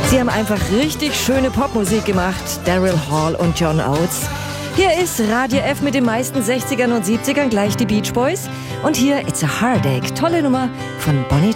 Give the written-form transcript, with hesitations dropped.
Sie haben einfach richtig schöne Popmusik gemacht, Daryl Hall und John Oates. Hier ist Radio F mit den meisten 60ern und 70ern, gleich die Beach Boys. Und hier It's a Heartache, tolle Nummer von Bonnie